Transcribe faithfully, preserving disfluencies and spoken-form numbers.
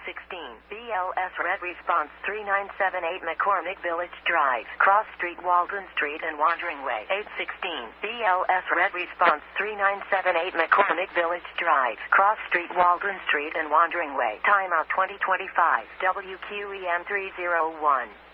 sixteen, B L S Red Response three nine seven eight McCormick Village Drive, Cross Street, Walden Street and Wandering Way. eight sixteen, B L S Red Response three nine seven eight McCormick Village Drive, Cross Street, Walden Street and Wandering Way. Timeout twenty twenty-five, W Q E M three oh one.